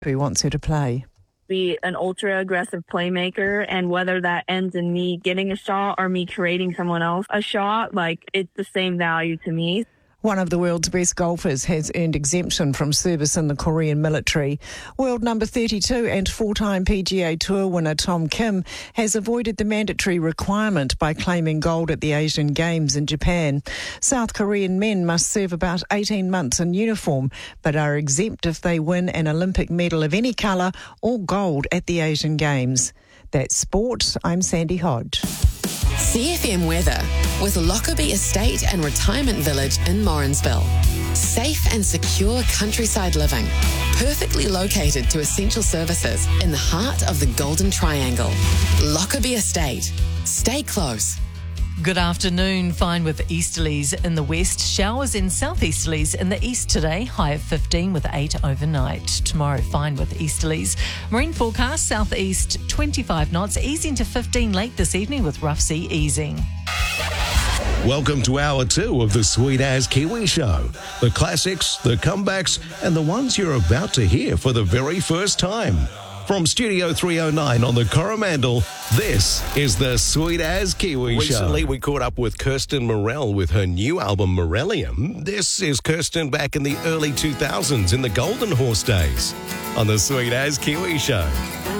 who wants her to play. Be an ultra aggressive playmaker, and whether that ends in me getting a shot or me creating someone else a shot, it's the same value to me. One of the world's best golfers has earned exemption from service in the Korean military. World number 32 and four-time PGA Tour winner Tom Kim has avoided the mandatory requirement by claiming gold at the Asian Games in Japan. South Korean men must serve about 18 months in uniform, but are exempt if they win an Olympic medal of any colour or gold at the Asian Games. That's sport. I'm Sandy Hodge. CFM weather with Lockerbie Estate and Retirement Village in Morrinsville. Safe and secure countryside living, perfectly located to essential services in the heart of the Golden Triangle. Lockerbie Estate. Stay close. Good afternoon. Fine with easterlies in the west. Showers in southeasterlies in the east today. High of 15 with 8 overnight. Tomorrow, fine with easterlies. Marine forecast, southeast 25 knots, easing to 15 late this evening with rough sea easing. Welcome to Hour 2 of the Sweet As Kiwi Show. The classics, the comebacks, and the ones you're about to hear for the very first time. From Studio 309 on the Coromandel, this is the Sweet As Kiwi Show. Recently, we caught up with Kirsten Morell with her new album, Morellium. This is Kirsten back in the early 2000s in the Golden Horse days on the Sweet As Kiwi Show.